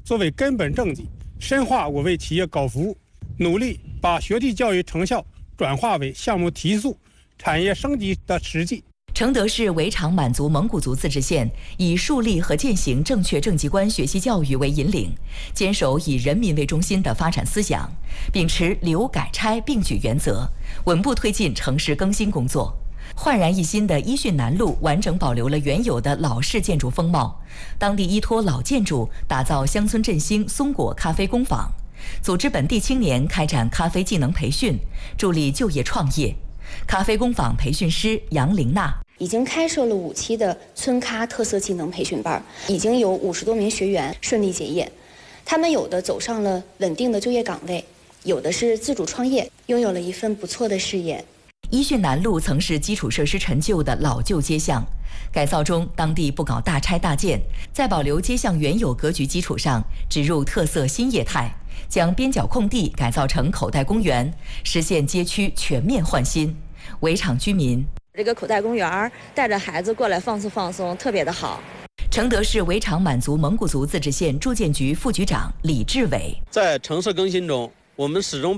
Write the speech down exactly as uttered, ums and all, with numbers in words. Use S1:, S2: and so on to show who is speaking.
S1: 作为根本政绩，深化我为企业搞服务，努力把学地教育成效转化为项目提速、产业升级的实际。
S2: 承德市围场满族蒙古族自治县以树立和践行正确政绩观学习教育为引领，坚守以人民为中心的发展思想，秉持留改拆并举原则，稳步推进城市更新工作。焕然一新的伊训南路完整保留了原有的老式建筑风貌，当地依托老建筑打造乡村振兴松果咖啡工坊，组织本地青年开展咖啡技能培训，助力就业创业。咖啡工坊培训师杨玲娜
S3: 已经开设了五期的村咖特色技能培训班，已经有五十多名学员顺利结业。他们有的走上了稳定的就业岗位，有的是自主创业，拥有了一份不错的事业。
S2: 伊训南路曾是基础设施陈旧的老旧街巷，改造中当地不搞大拆大建，在保留街巷原有格局基础上，植入特色新业态，将边角空地改造成口袋公园，实现街区全面焕新。围场居民，
S4: 这个口袋公园带着孩子过来放松放松，特别的好。
S2: 承德市围场满族蒙古族自治县住建局副局长李志伟，
S5: 在城市更新中，我们始终